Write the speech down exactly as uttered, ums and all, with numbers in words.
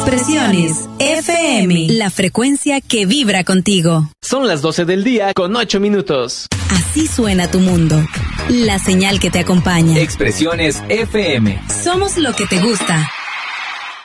Expresiones F M, la frecuencia que vibra contigo. Son las doce del día con ocho minutos. Así suena tu mundo. La señal que te acompaña. Expresiones F M. Somos lo que te gusta.